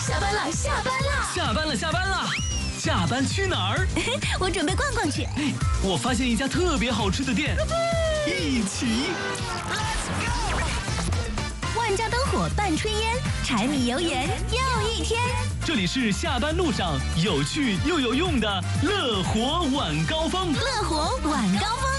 下班了，下班了， 下班了，下班了，下班去哪儿？ 我准备逛逛去。 我发现一家特别好吃的店，一起。 万家灯火半炊烟，柴米油盐又一天。 这里是下班路上有趣又有用的乐活晚高峰。 乐活晚高峰。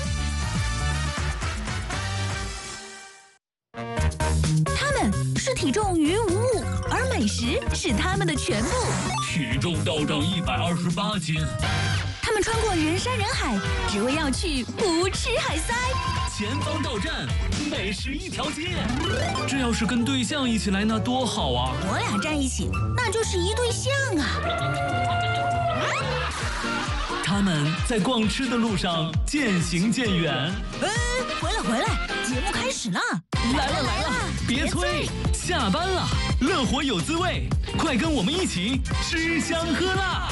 他们是体重于无物，而美食是他们的全部。 体重倒涨128斤。 他们穿过人山人海，只为要去不吃海塞。 前方到站，美食一条街。这要是跟对象一起来，那多好啊！ 我俩站一起，那就是一对象啊。 他们在逛吃的路上渐行渐远。 回来，节目开始了。 来了，别催，下班了，乐活有滋味，快跟我们一起吃香喝辣。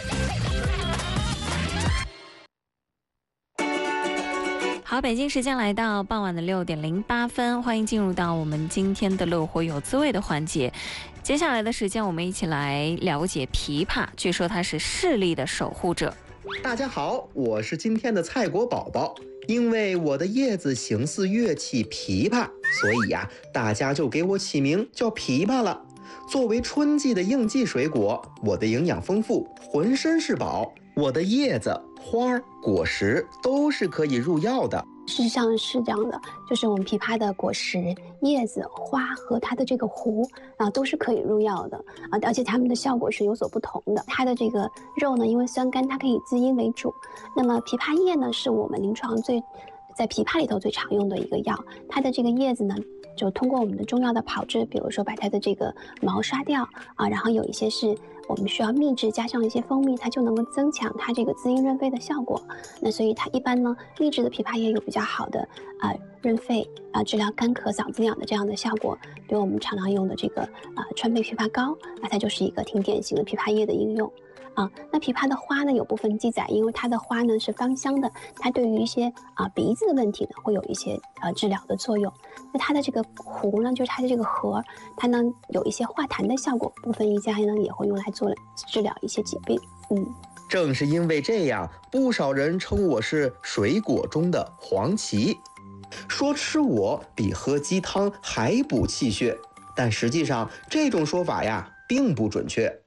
好，北京时间来到傍晚的6点08分，欢迎进入到我们今天的乐活有滋味的环节。接下来的时间，我们一起来了解枇杷。据说它是视力的守护者。 大家好，我是今天的菜果宝宝。因为我的叶子形似乐器琵琶，所以呀，大家就给我起名叫枇杷了。作为春季的应季水果，我的营养丰富，浑身是宝。我的叶子、花、果实都是可以入药的。 事实上是这样的，就是我们枇杷的果实、叶子、花和它的这个核都是可以入药的而且它们的效果是有所不同的。它的这个肉呢，因为酸甘，它可以滋阴为主。那么枇杷叶呢，是我们临床在枇杷里头最常用的一个药。它的这个叶子呢，就通过我们的中药的炮制，比如说把它的这个毛杀掉然后有一些是我们需要秘制，加上一些蜂蜜，它就能够增强它这个滋阴润肺的效果。那所以它一般呢，秘制的枇杷叶有比较好的润肺治疗干咳、嗓子痒的这样的效果。比如我们常用的这个川贝枇杷膏，它就是一个挺典型的枇杷叶的应用。那枇杷的花呢，有部分记载，因为它的花呢是芳香的，它对于一些鼻子的问题呢会有一些治疗的作用。那它的这个核呢，就是它的这个核，它呢有一些化痰的效果，部分医家呢也会用来做治疗一些疾病。 正是因为这样，不少人称我是水果中的黄芪，说吃我比喝鸡汤还补气血，但实际上这种说法呀并不准确。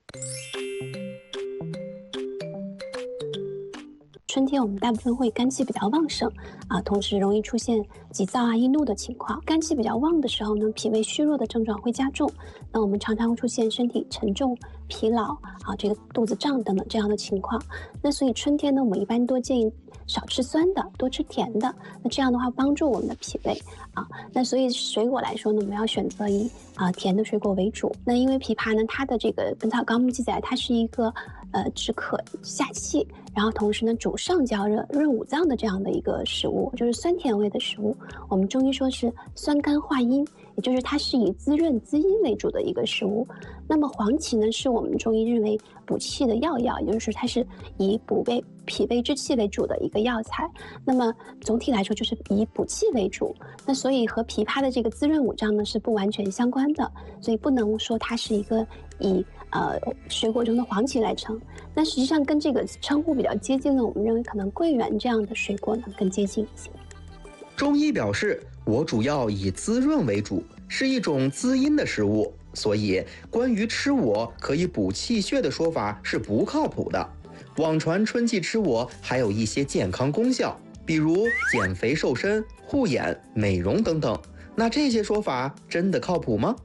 春天我们大部分会肝气比较旺盛同时容易出现急躁易怒的情况。肝气比较旺的时候呢，脾胃虚弱的症状会加重，那我们常常会出现身体沉重、疲劳这个肚子胀等等这样的情况。那所以春天呢，我们一般多建议少吃酸的，多吃甜的，那这样的话帮助我们的脾胃那所以水果来说呢，我们要选择以甜的水果为主。那因为枇杷呢，它的这个《本草纲目》记载，它是一个止渴下气，然后同时呢主上焦热、润五脏的这样的一个食物，就是酸甜味的食物。我们中医说是酸甘化阴，也就是它是以滋润滋阴为主的一个食物。那么黄芪呢，是我们中医认为补气的药，也就是它是以脾胃之气为主的一个药材。那么总体来说就是以补气为主，那所以和枇杷的这个滋润五脏呢是不完全相关的，所以不能说它是一个以水果中的黄芪来称。那实际上跟这个称呼比较接近的，我们认为可能桂圆这样的水果呢更接近一些。 中医表示，我主要以滋润为主，是一种滋阴的食物，所以关于吃我可以补气血的说法是不靠谱的。网传春季吃我还有一些健康功效，比如减肥瘦身、护眼、美容等等，那这些说法真的靠谱吗？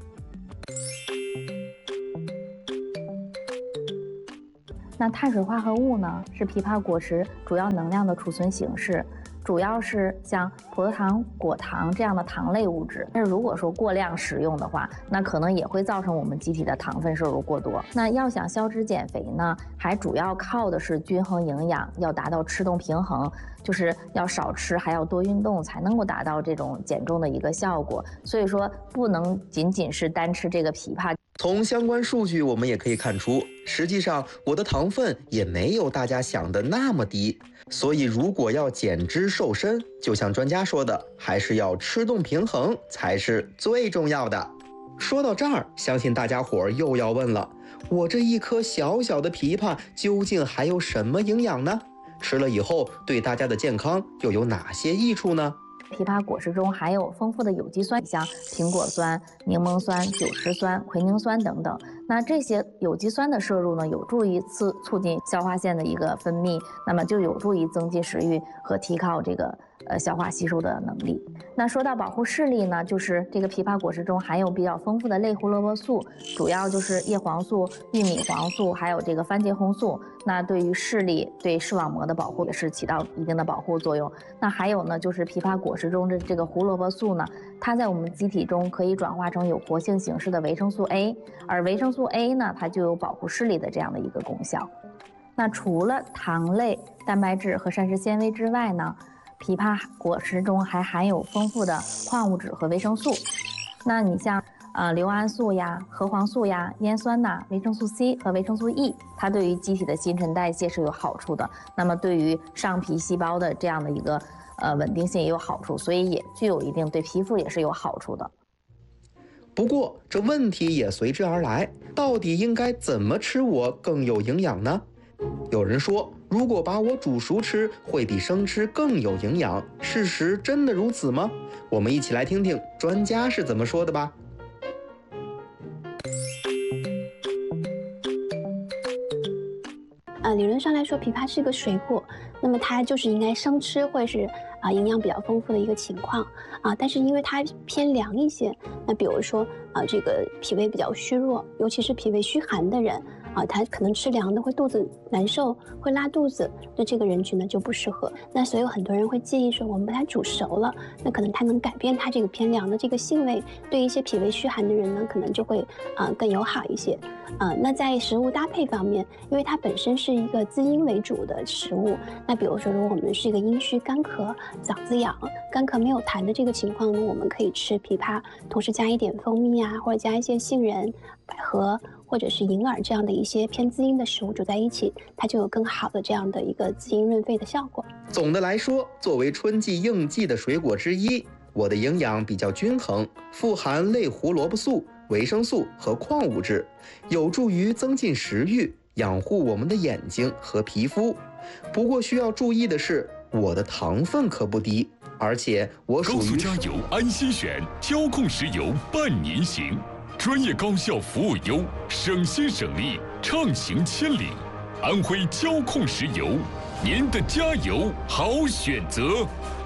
那碳水化合物呢，是枇杷果实主要能量的储存形式，主要是像葡萄糖、果糖这样的糖类物质。但是如果说过量食用的话，那可能也会造成我们机体的糖分摄入过多。那要想消脂减肥呢，还主要靠的是均衡营养，要达到吃动平衡，就是要少吃，还要多运动，才能够达到这种减重的一个效果。所以说，不能仅仅是单吃这个枇杷。 从相关数据我们也可以看出，实际上我的糖分也没有大家想的那么低。所以如果要减脂瘦身，就像专家说的，还是要吃动平衡才是最重要的。 说到这儿，相信大家伙又要问了，我这一颗小小的枇杷究竟还有什么营养呢？吃了以后对大家的健康又有哪些益处呢？ 枇杷果实中含有丰富的有机酸，像苹果酸、柠檬酸、酒石酸、奎宁酸等等。那这些有机酸的摄入呢，有助于促进消化腺的一个分泌，那么就有助于增进食欲和提高这个消化吸收的能力。那说到保护视力呢，就是这个枇杷果实中含有比较丰富的类胡萝卜素，主要就是叶黄素、玉米黄素，还有这个番茄红素。那对于视力、对视网膜的保护也是起到一定的保护作用。那还有呢，就是枇杷果实中的这个胡萝卜素呢，它在我们机体中可以转化成有活性形式的维生素 A， 而维生素 A 呢，它就有保护视力的这样的一个功效。那除了糖类、蛋白质和膳食纤维之外呢，枇杷果实中还含有丰富的矿物质和维生素。那你像硫胺素呀、核黄素呀、烟酸钠、维生素 C 和维生素 E， 它对于机体的新陈代谢是有好处的。那么对于上皮细胞的这样的一个稳定性也有好处，所以也具有一定对皮肤也是有好处的。 不过这问题也随之而来，到底应该怎么吃我更有营养呢？有人说，如果把我煮熟吃，会比生吃更有营养。事实真的如此吗？我们一起来听听专家是怎么说的吧。 理论上来说，枇杷是个水果，那么它就是应该生吃会是营养比较丰富的一个情况但是因为它偏凉一些，那比如说这个脾胃比较虚弱，尤其是脾胃虚寒的人他可能吃凉的会肚子难受，会拉肚子，对这个人群呢就不适合。那所以有很多人会建议说，我们把它煮熟了，那可能它能改变它这个偏凉的这个性味，对一些脾胃虚寒的人呢，可能就会更友好一些。那在食物搭配方面，因为它本身是一个滋阴为主的食物，那比如说如果我们是一个阴虚干咳、嗓子痒、干咳没有痰的这个情况呢，我们可以吃枇杷，同时加一点蜂蜜或者加一些杏仁、百合或者是银耳这样的一些偏滋阴的食物煮在一起，它就有更好的这样的一个滋阴润肺的效果。 总的来说，作为春季应季的水果之一，我的营养比较均衡，富含类胡萝卜素、维生素和矿物质，有助于增进食欲，养护我们的眼睛和皮肤。不过需要注意的是，我的糖分可不低，而且我属于高速加油安心选，交控石油伴您行，专业高效服务优，省心省力，畅行千里。安徽交控石油，您的加油好选择。